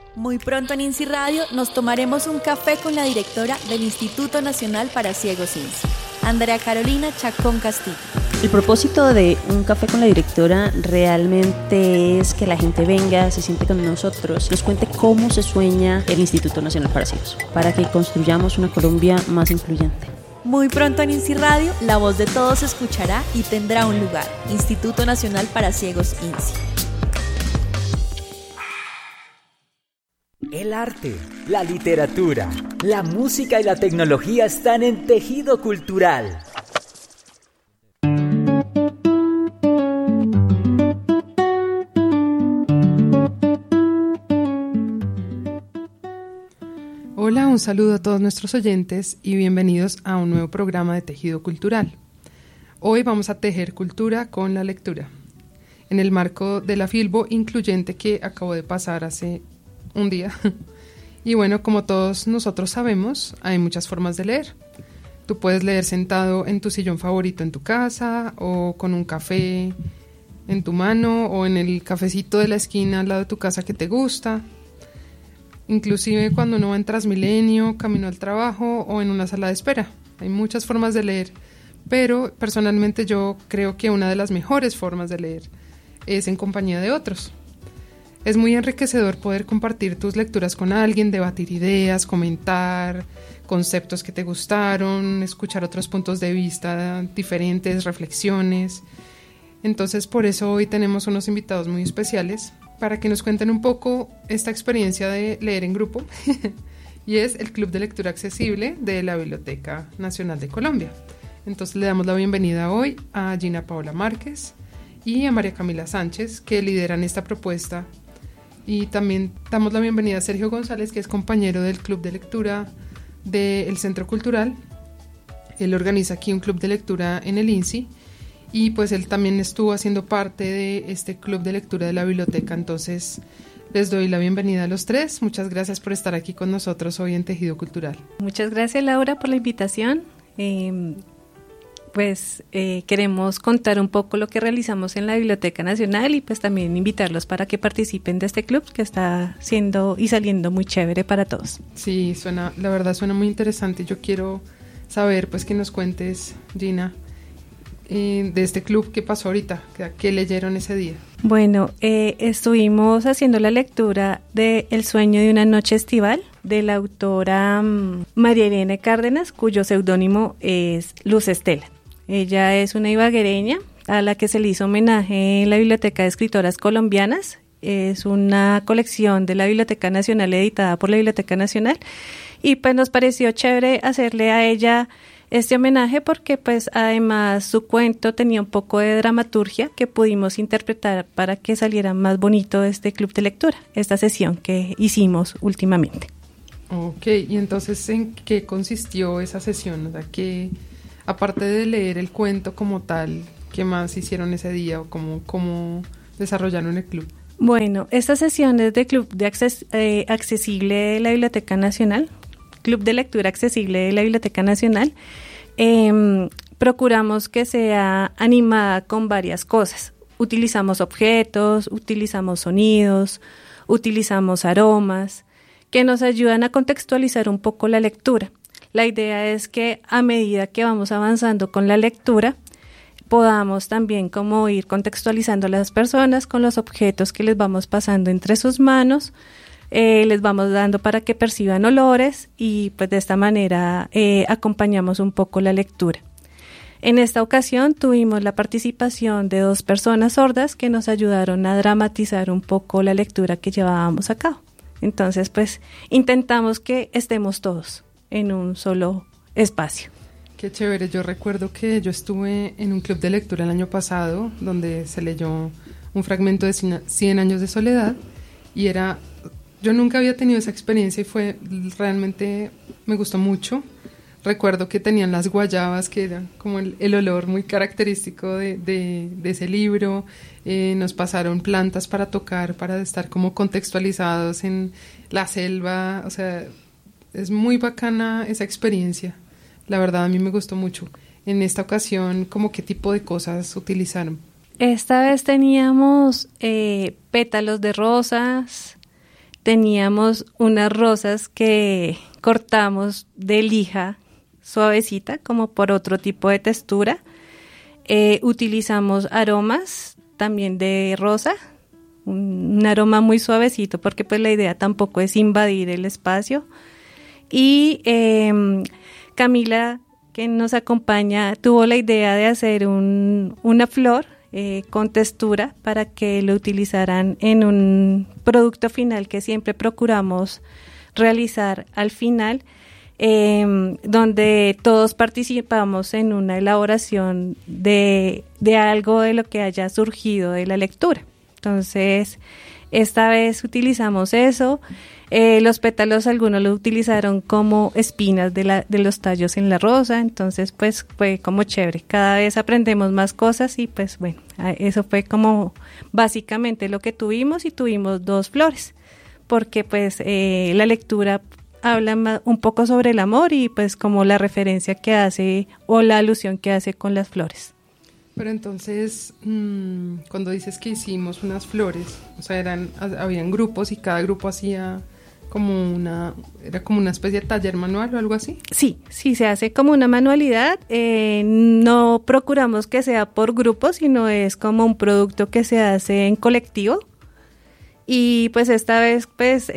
Muy pronto en INSI Radio nos tomaremos un café con la directora del Instituto Nacional para Ciegos INSI, Andrea Carolina Chacón Castillo. El propósito de un café con la directora realmente es que la gente venga, se siente con nosotros, nos cuente cómo se sueña el Instituto Nacional para Ciegos, para que construyamos una Colombia más incluyente. Muy pronto en INSI Radio, la voz de todos se escuchará y tendrá un lugar. Instituto Nacional para Ciegos INSI. El arte, la literatura, la música y la tecnología están en Tejido Cultural. Hola, un saludo a todos nuestros oyentes y bienvenidos a un nuevo programa de Tejido Cultural. Hoy vamos a tejer cultura con la lectura, en el marco de la Filbo Incluyente que acabó de pasar hace un día. Y bueno, como todos nosotros sabemos, hay muchas formas de leer. Tú puedes leer sentado en tu sillón favorito en tu casa, o con un café en tu mano, o en el cafecito de la esquina al lado de tu casa que te gusta. Inclusive cuando uno va en Transmilenio, camino al trabajo o en una sala de espera. Hay muchas formas de leer, pero personalmente yo creo que una de las mejores formas de leer es en compañía de otros. Es muy enriquecedor poder compartir tus lecturas con alguien, debatir ideas, comentar conceptos que te gustaron, escuchar otros puntos de vista diferentes, reflexiones. Entonces, por eso hoy tenemos unos invitados muy especiales para que nos cuenten un poco esta experiencia de leer en grupo y es el Club de Lectura Accesible de la Biblioteca Nacional de Colombia. Entonces le damos la bienvenida hoy a Gina Paola Márquez y a María Camila Sánchez, que lideran esta propuesta. Y también damos la bienvenida a Sergio González, que es compañero del Club de Lectura del Centro Cultural. Él organiza aquí un club de lectura en el INSI y pues él también estuvo haciendo parte de este club de lectura de la biblioteca. Entonces les doy la bienvenida a los tres. Muchas gracias por estar aquí con nosotros hoy en Tejido Cultural. Muchas gracias, Laura, por la invitación. Queremos contar un poco lo que realizamos en la Biblioteca Nacional y pues también invitarlos para que participen de este club que está siendo y saliendo muy chévere para todos. Sí, la verdad suena muy interesante. Yo quiero saber pues que nos cuentes, Gina, de este club que pasó ahorita, ¿qué leyeron ese día? Bueno, estuvimos haciendo la lectura de El sueño de una noche estival de la autora María Irene Cárdenas, cuyo seudónimo es Luz Estela. Ella es una ibaguereña a la que se le hizo homenaje en la Biblioteca de Escritoras Colombianas. Es una colección de la Biblioteca Nacional editada por la Biblioteca Nacional y pues nos pareció chévere hacerle a ella este homenaje porque pues además su cuento tenía un poco de dramaturgia que pudimos interpretar para que saliera más bonito este club de lectura, esta sesión que hicimos últimamente. Ok, y entonces ¿en qué consistió esa sesión? O sea, que aparte de leer el cuento como tal, ¿qué más hicieron ese día o cómo desarrollaron el club? Bueno, estas sesiones de Club de Accesible de la Biblioteca Nacional, Club de Lectura Accesible de la Biblioteca Nacional, procuramos que sea animada con varias cosas. Utilizamos objetos, utilizamos sonidos, utilizamos aromas, que nos ayudan a contextualizar un poco la lectura. La idea es que a medida que vamos avanzando con la lectura, podamos también como ir contextualizando a las personas con los objetos que les vamos pasando entre sus manos, les vamos dando para que perciban olores y pues de esta manera acompañamos un poco la lectura. En esta ocasión tuvimos la participación de 2 personas sordas que nos ayudaron a dramatizar un poco la lectura que llevábamos a cabo. Entonces, pues, intentamos que estemos todos en un solo espacio. Qué chévere. Yo recuerdo que yo estuve en un club de lectura el año pasado, donde se leyó un fragmento de 100 años de soledad, y yo nunca había tenido esa experiencia y realmente me gustó mucho. Recuerdo que tenían las guayabas, que era como el olor muy característico de ese libro. Nos pasaron plantas para tocar, para estar como contextualizados en la selva. O sea, es muy bacana esa experiencia. La verdad, a mí me gustó mucho. En esta ocasión, ¿cómo qué tipo de cosas utilizaron? Esta vez teníamos pétalos de rosas, teníamos unas rosas que cortamos de lija suavecita, como por otro tipo de textura. Utilizamos aromas también de rosa, un aroma muy suavecito, porque pues la idea tampoco es invadir el espacio. Y Camila, que nos acompaña, tuvo la idea de hacer una flor con textura para que lo utilizaran en un producto final que siempre procuramos realizar al final, donde todos participamos en una elaboración de algo de lo que haya surgido de la lectura. Entonces, esta vez utilizamos eso. Los pétalos algunos lo utilizaron como espinas de los tallos en la rosa, entonces pues fue como chévere. Cada vez aprendemos más cosas y pues bueno, eso fue como básicamente lo que tuvimos, y tuvimos 2 flores, porque pues la lectura habla un poco sobre el amor y pues como la referencia que hace o la alusión que hace con las flores. Pero entonces, cuando dices que hicimos unas flores, o sea, habían grupos y cada grupo hacía era como una especie de taller manual o algo así. Sí, se hace como una manualidad. No procuramos que sea por grupo, sino es como un producto que se hace en colectivo. Y pues esta vez pues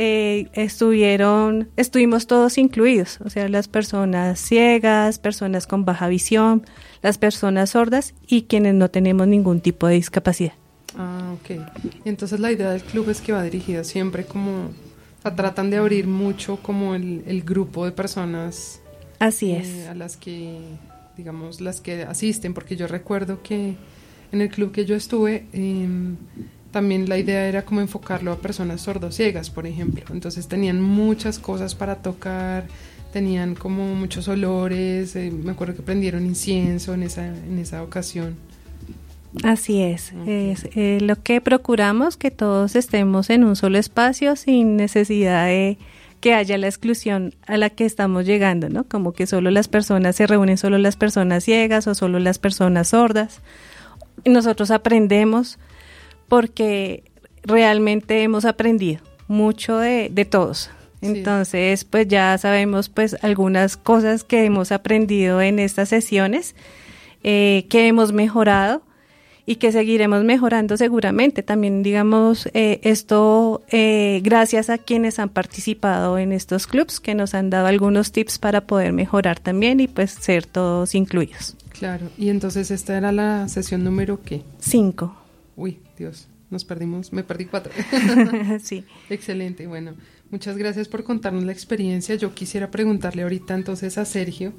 estuvimos todos incluidos, o sea, las personas ciegas, personas con baja visión, las personas sordas y quienes no tenemos ningún tipo de discapacidad. Ah, ok. Y entonces la idea del club es que va dirigida siempre como, o sea, tratan de abrir mucho como el grupo de personas. Así es. A las que, digamos, las que asisten, porque yo recuerdo que en el club que yo estuve, también la idea era como enfocarlo a personas sordociegas, por ejemplo. Entonces tenían muchas cosas para tocar, tenían como muchos olores, me acuerdo que prendieron incienso en esa ocasión. Así es, okay. Lo que procuramos, que todos estemos en un solo espacio sin necesidad de que haya la exclusión a la que estamos llegando, ¿no? Como que solo las personas se reúnen, solo las personas ciegas o solo las personas sordas. Y nosotros aprendemos porque realmente hemos aprendido mucho de todos. Entonces, sí, pues ya sabemos pues algunas cosas que hemos aprendido en estas sesiones, que hemos mejorado y que seguiremos mejorando seguramente. También, digamos, esto gracias a quienes han participado en estos clubs, que nos han dado algunos tips para poder mejorar también y pues ser todos incluidos. Claro, y entonces esta era la sesión número ¿qué? 5. Uy, Dios, me perdí 4. Sí. Excelente, bueno, muchas gracias por contarnos la experiencia. Yo quisiera preguntarle ahorita entonces a Sergio,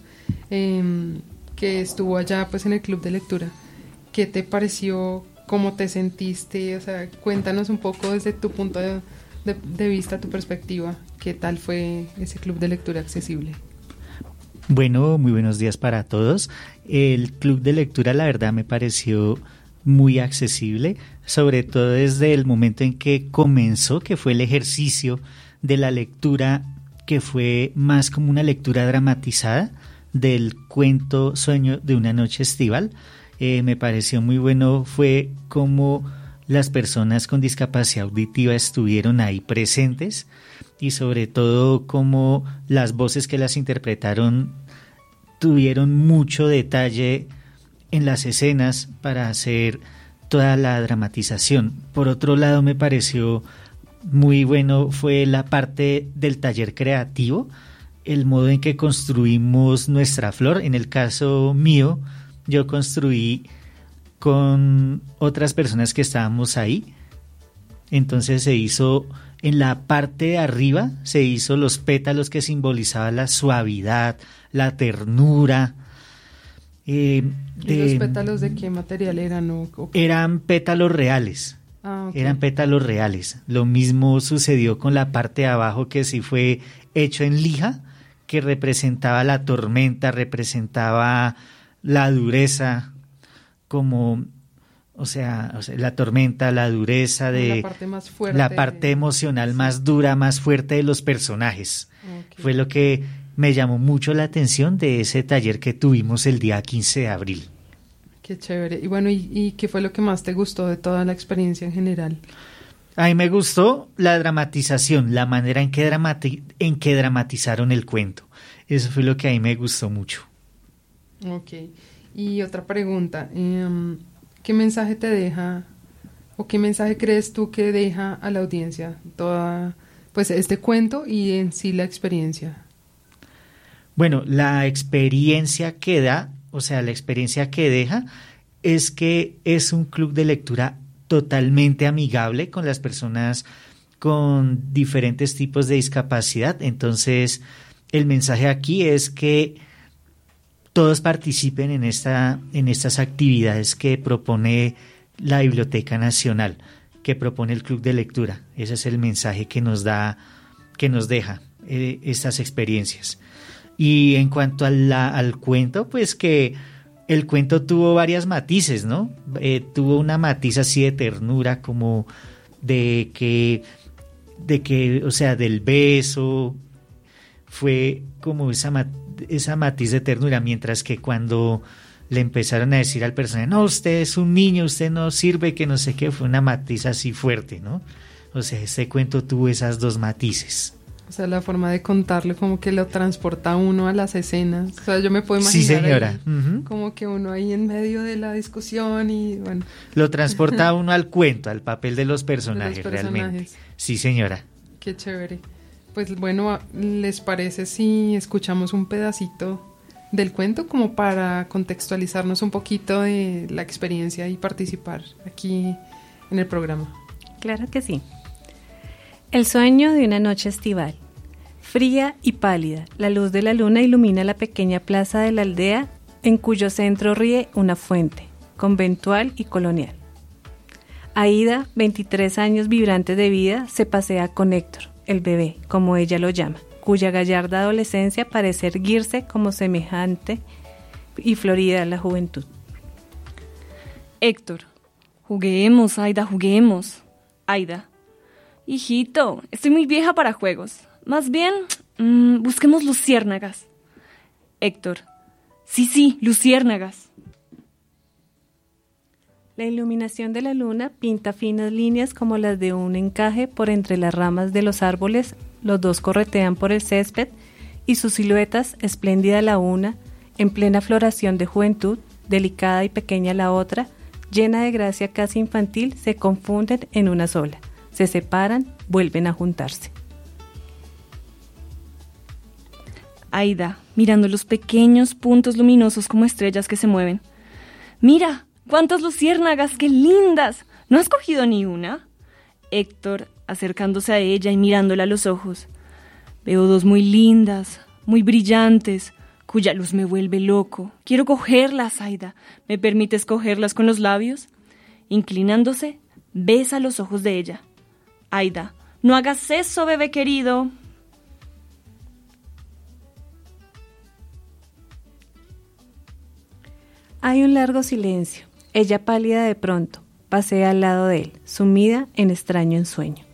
que estuvo allá pues en el club de lectura. ¿Qué te pareció? ¿Cómo te sentiste? O sea, cuéntanos un poco desde tu punto de vista, tu perspectiva. ¿Qué tal fue ese club de lectura accesible? Bueno, muy buenos días para todos. El club de lectura, la verdad, me pareció muy accesible, sobre todo desde el momento en que comenzó, que fue el ejercicio de la lectura, que fue más como una lectura dramatizada del cuento Sueño de una noche estival. Me pareció muy bueno, fue como las personas con discapacidad auditiva estuvieron ahí presentes y sobre todo como las voces que las interpretaron tuvieron mucho detalle en las escenas para hacer toda la dramatización. Por otro lado, me pareció muy bueno fue la parte del taller creativo, el modo en que construimos nuestra flor. En el caso mío, yo construí con otras personas que estábamos ahí. Entonces se hizo en la parte de arriba, se hizo los pétalos que simbolizaban la suavidad, la ternura. ¿Y los pétalos de qué material eran? Eran pétalos reales. Ah, okay. Eran pétalos reales. Lo mismo sucedió con la parte de abajo, que sí fue hecho en lija, que representaba la tormenta, representaba la dureza, como, o sea, la tormenta, la dureza de la parte más fuerte, la parte emocional más dura, más fuerte de los personajes. Okay. Fue lo que me llamó mucho la atención de ese taller que tuvimos el día 15 de abril. Qué chévere. Y bueno, ¿y qué fue lo que más te gustó de toda la experiencia en general? A mí me gustó la dramatización, la manera en que dramatizaron el cuento. Eso fue lo que a mí me gustó mucho. Ok. Y otra pregunta, ¿qué mensaje te deja o qué mensaje crees tú que deja a la audiencia toda, pues, este cuento y en sí la experiencia? Bueno, la experiencia que da, o sea, la experiencia que deja es que es un club de lectura totalmente amigable con las personas con diferentes tipos de discapacidad. Entonces, el mensaje aquí es que todos participen en estas actividades que propone la Biblioteca Nacional, que propone el Club de Lectura. Ese es el mensaje que nos deja estas experiencias. Y en cuanto al cuento, pues que el cuento tuvo varias matices, ¿no? Tuvo una matiz así de ternura, como de que, o sea, del beso, fue como esa matiz de ternura, mientras que cuando le empezaron a decir al personaje, no, usted es un niño, usted no sirve, que no sé qué, fue una matiz así fuerte, ¿no? O sea, este cuento tuvo esas dos matices. O sea, la forma de contarlo como que lo transporta a uno a las escenas. O sea, yo me puedo imaginar. Sí, señora. Ahí, como que uno ahí en medio de la discusión y bueno. Lo transporta a uno al cuento, al papel de los personajes, realmente. Sí, señora. Qué chévere. Pues bueno, ¿les parece si escuchamos un pedacito del cuento como para contextualizarnos un poquito de la experiencia y participar aquí en el programa? Claro que sí. El sueño de una noche estival. Fría y pálida, la luz de la luna ilumina la pequeña plaza de la aldea, en cuyo centro ríe una fuente, conventual y colonial. Aída, 23 años vibrante de vida, se pasea con Héctor, el bebé, como ella lo llama, cuya gallarda adolescencia parece erguirse como semejante y florida a la juventud. Héctor: juguemos, Aída, juguemos. Aída: hijito, estoy muy vieja para juegos. Más bien, busquemos luciérnagas. Héctor: sí, luciérnagas. La iluminación de la luna pinta finas líneas como las de un encaje por entre las ramas de los árboles. Los dos corretean por el césped y sus siluetas, espléndida la una, en plena floración de juventud, delicada y pequeña la otra, llena de gracia casi infantil, se confunden en una sola. Se separan, vuelven a juntarse. Aída, mirando los pequeños puntos luminosos como estrellas que se mueven. ¡Mira! ¡Cuántas luciérnagas! ¡Qué lindas! ¿No has cogido ni una? Héctor, acercándose a ella y mirándola a los ojos. Veo dos muy lindas, muy brillantes, cuya luz me vuelve loco. Quiero cogerlas, Aída. ¿Me permites cogerlas con los labios? Inclinándose, besa los ojos de ella. Aída: no hagas eso, bebé querido. Hay un largo silencio. Ella, pálida de pronto, pasea al lado de él, sumida en extraño ensueño.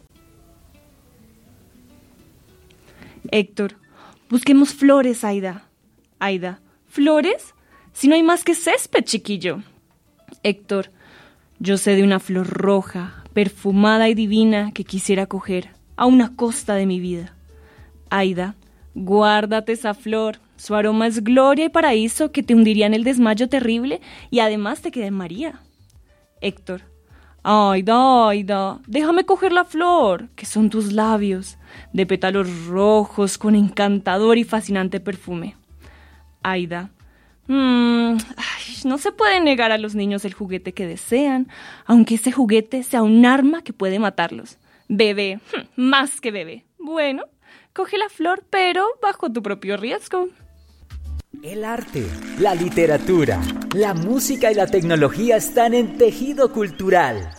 Héctor: busquemos flores, Aída. Aída: ¿flores? Si no hay más que césped, chiquillo. Héctor: yo sé de una flor roja, perfumada y divina que quisiera coger a una costa de mi vida. Aída: guárdate esa flor. Su aroma es gloria y paraíso que te hundiría en el desmayo terrible y además te quemaría. Héctor: Aída, déjame coger la flor, que son tus labios, de pétalos rojos con encantador y fascinante perfume. Aída: no se puede negar a los niños el juguete que desean, aunque ese juguete sea un arma que puede matarlos. Bebé, más que bebé. Bueno, coge la flor, pero bajo tu propio riesgo. El arte, la literatura, la música y la tecnología están en Tejido Cultural.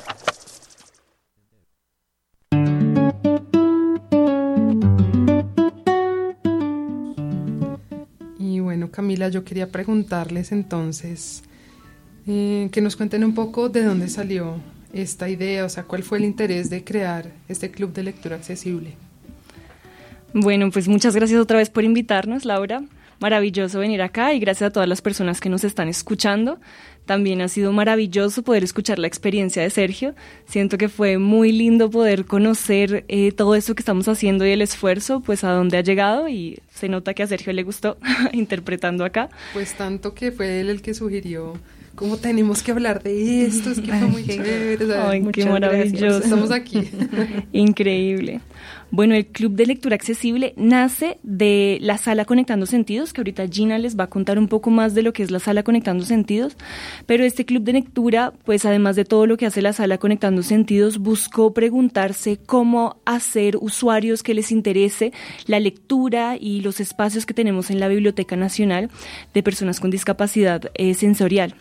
Y bueno, Camila, yo quería preguntarles entonces, que nos cuenten un poco de dónde salió esta idea, o sea, cuál fue el interés de crear este club de lectura accesible. Bueno, pues muchas gracias otra vez por invitarnos, Laura. maravilloso venir acá y gracias a todas las personas que nos están escuchando. También ha sido maravilloso poder escuchar la experiencia de Sergio. Siento que fue muy lindo poder conocer todo esto que estamos haciendo y el esfuerzo, pues a dónde ha llegado, y se nota que a Sergio le gustó interpretando acá. Pues tanto que fue él el que sugirió cómo tenemos que hablar de esto, es que fue muy chévere. Ay, qué maravilloso. Gracias. Estamos aquí. Increíble. Bueno, el Club de Lectura Accesible nace de la Sala Conectando Sentidos, que ahorita Gina les va a contar un poco más de lo que es la Sala Conectando Sentidos, pero este Club de Lectura, pues además de todo lo que hace la Sala Conectando Sentidos, buscó preguntarse cómo hacer usuarios que les interese la lectura y los espacios que tenemos en la Biblioteca Nacional de personas con discapacidad sensorial.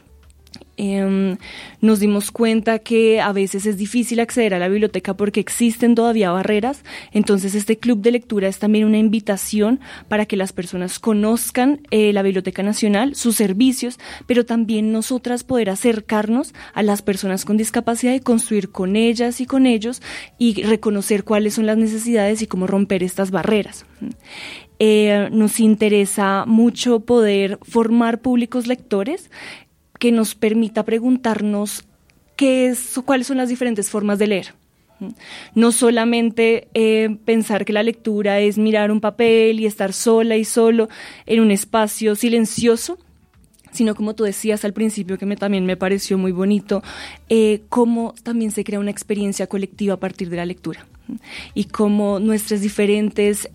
Nos dimos cuenta que a veces es difícil acceder a la biblioteca porque existen todavía barreras, entonces este club de lectura es también una invitación para que las personas conozcan la Biblioteca Nacional, sus servicios, pero también nosotras poder acercarnos a las personas con discapacidad y construir con ellas y con ellos y reconocer cuáles son las necesidades y cómo romper estas barreras. Nos interesa mucho poder formar públicos lectores que nos permita preguntarnos cuáles son las diferentes formas de leer. No solamente pensar que la lectura es mirar un papel y estar sola y solo en un espacio silencioso, sino como tú decías al principio, que también me pareció muy bonito, cómo también se crea una experiencia colectiva a partir de la lectura y cómo nuestras diferentes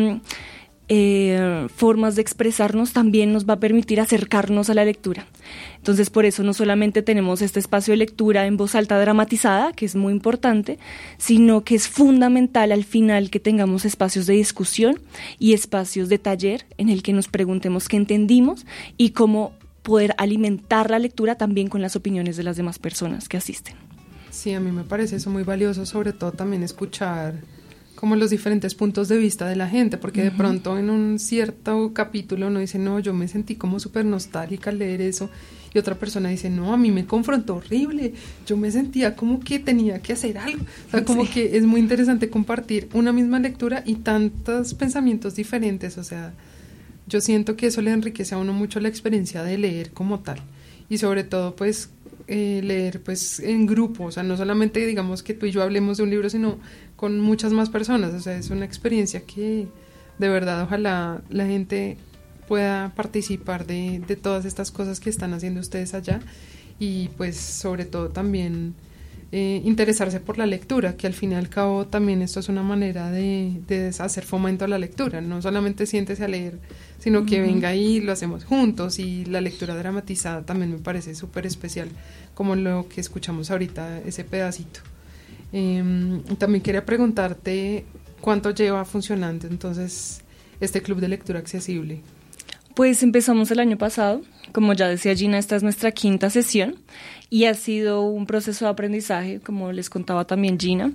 formas de expresarnos también nos va a permitir acercarnos a la lectura. Entonces, por eso no solamente tenemos este espacio de lectura en voz alta dramatizada, que es muy importante, sino que es fundamental al final que tengamos espacios de discusión y espacios de taller en el que nos preguntemos qué entendimos y cómo poder alimentar la lectura también con las opiniones de las demás personas que asisten. Sí, a mí me parece eso muy valioso, sobre todo también escuchar como los diferentes puntos de vista de la gente, porque de pronto en un cierto capítulo uno dice, no, yo me sentí como súper nostálgica al leer eso, y otra persona dice, no, a mí me confrontó horrible, yo me sentía como que tenía que hacer algo, o sea, como que es muy interesante compartir una misma lectura y tantos pensamientos diferentes, o sea, yo siento que eso le enriquece a uno mucho la experiencia de leer como tal, y sobre todo pues leer pues en grupo, o sea, no solamente digamos que tú y yo hablemos de un libro, sino con muchas más personas, o sea, es una experiencia que de verdad ojalá la gente pueda participar de todas estas cosas que están haciendo ustedes allá y pues sobre todo también interesarse por la lectura, que al fin y al cabo también esto es una manera de hacer fomento a la lectura, no solamente siéntese a leer, sino que venga y lo hacemos juntos, y la lectura dramatizada también me parece súper especial, como lo que escuchamos ahorita, ese pedacito. También quería preguntarte cuánto lleva funcionando entonces este club de lectura accesible. Pues empezamos el año pasado, como ya decía Gina, esta es nuestra 5ª sesión y ha sido un proceso de aprendizaje, como les contaba también Gina.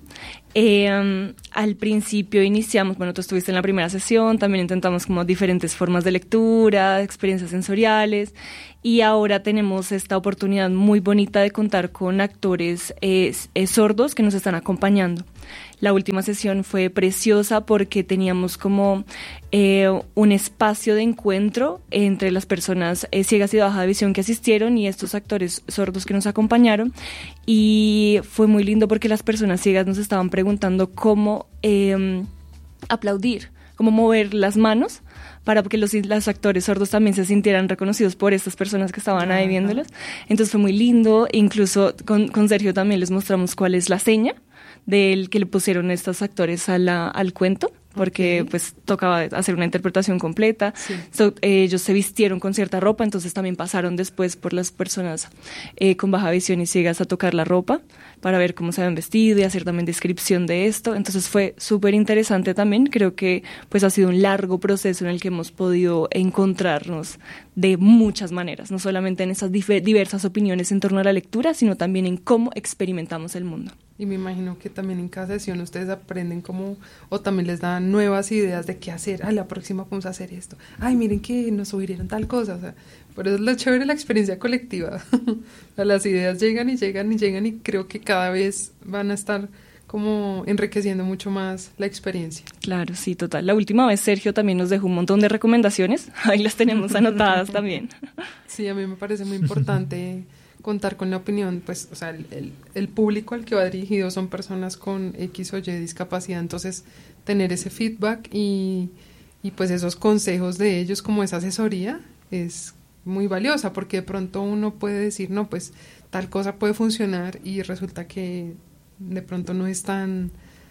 Al principio iniciamos, bueno, tú estuviste en la primera sesión, también intentamos como diferentes formas de lectura, experiencias sensoriales, y ahora tenemos esta oportunidad muy bonita de contar con actores sordos que nos están acompañando. La última sesión fue preciosa porque teníamos como un espacio de encuentro entre las personas ciegas y de baja visión que asistieron y estos actores sordos que nos acompañaron, y fue muy lindo porque las personas ciegas nos estaban preguntando cómo aplaudir, cómo mover las manos para que los actores sordos también se sintieran reconocidos por estas personas que estaban ahí viéndolos. Entonces fue muy lindo, incluso con Sergio también les mostramos cuál es la seña del que le pusieron estos actores al cuento, porque pues tocaba hacer una interpretación completa. Sí. Ellos se vistieron con cierta ropa, entonces también pasaron después por las personas con baja visión y ciegas a tocar la ropa para ver cómo se habían vestido y hacer también descripción de esto. Entonces fue súper interesante también. Creo que pues ha sido un largo proceso en el que hemos podido encontrarnos de muchas maneras, no solamente en esas diversas opiniones en torno a la lectura, sino también en cómo experimentamos el mundo. Y me imagino que también en cada sesión ustedes aprenden cómo, o también les dan nuevas ideas de qué hacer. La próxima vamos a hacer esto. Miren que nos sugirieron tal cosa. O sea, por eso es lo chévere la experiencia colectiva. Las ideas llegan y llegan y llegan, y creo que cada vez van a estar como enriqueciendo mucho más la experiencia. Claro, sí, total. La última vez Sergio también nos dejó un montón de recomendaciones. Ahí las tenemos anotadas también. Sí, a mí me parece muy importante contar con la opinión, pues, o sea, el público al que va dirigido son personas con X o Y discapacidad, entonces tener ese feedback y pues esos consejos de ellos como esa asesoría es muy valiosa, porque de pronto uno puede decir, no, pues tal cosa puede funcionar y resulta que de pronto no es tan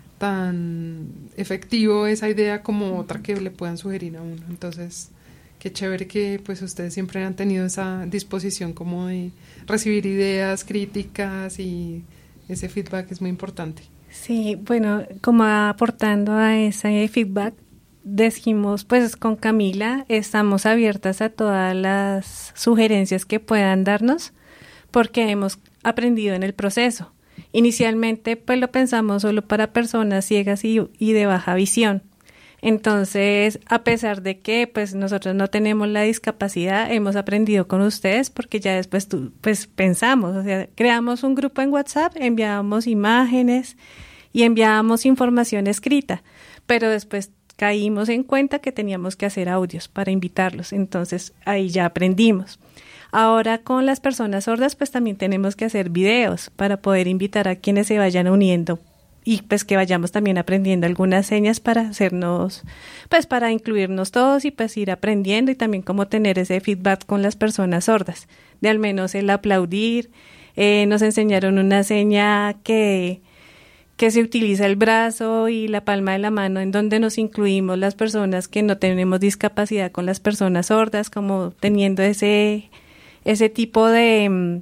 efectivo esa idea como otra que le puedan sugerir a uno. Entonces, qué chévere que pues ustedes siempre han tenido esa disposición como de recibir ideas, críticas, y ese feedback es muy importante. Sí, bueno, como aportando a ese feedback, decimos pues con Camila, estamos abiertas a todas las sugerencias que puedan darnos, porque hemos aprendido en el proceso. Inicialmente pues lo pensamos solo para personas ciegas y de baja visión. Entonces, a pesar de que pues nosotros no tenemos la discapacidad, hemos aprendido con ustedes, porque ya después pues pensamos, o sea, creamos un grupo en WhatsApp, enviábamos imágenes y enviábamos información escrita, pero después caímos en cuenta que teníamos que hacer audios para invitarlos, entonces ahí ya aprendimos. Ahora con las personas sordas pues también tenemos que hacer videos para poder invitar a quienes se vayan uniendo y pues que vayamos también aprendiendo algunas señas para hacernos, pues para incluirnos todos y pues ir aprendiendo, y también como tener ese feedback con las personas sordas, de al menos el aplaudir. Nos enseñaron una seña que se utiliza el brazo y la palma de la mano, en donde nos incluimos las personas que no tenemos discapacidad con las personas sordas, como teniendo ese tipo de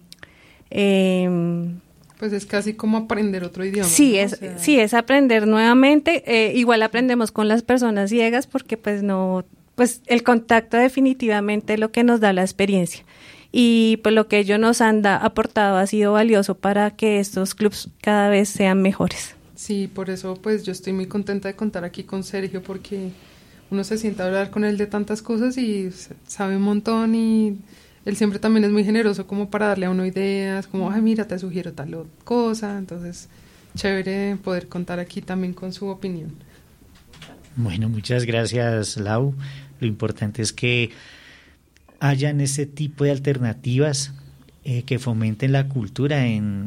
pues es casi como aprender otro idioma. Sí, ¿no? sí, es aprender nuevamente. Igual aprendemos con las personas ciegas, porque pues no, pues el contacto definitivamente es lo que nos da la experiencia, y pues lo que ellos nos han aportado ha sido valioso para que estos clubs cada vez sean mejores. Sí, por eso pues yo estoy muy contenta de contar aquí con Sergio, porque uno se sienta a hablar con él de tantas cosas y sabe un montón, y él siempre también es muy generoso como para darle a uno ideas, como, ay, mira, te sugiero tal cosa. Entonces, chévere poder contar aquí también con su opinión. Bueno, muchas gracias, Lau. Lo importante es que hayan ese tipo de alternativas que fomenten la cultura en